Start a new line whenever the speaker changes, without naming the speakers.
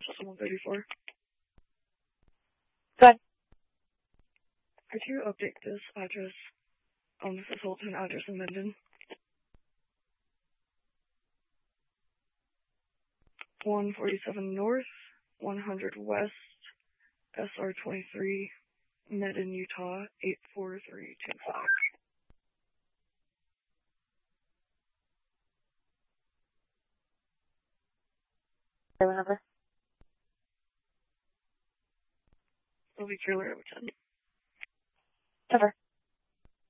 2034.
Go ahead.
Could you update this address? This is Holton address in Minden. 147 North, 100 West, SR23, Minden, Utah, 84325.
Remember?
It'll be trailer over 10.
Over.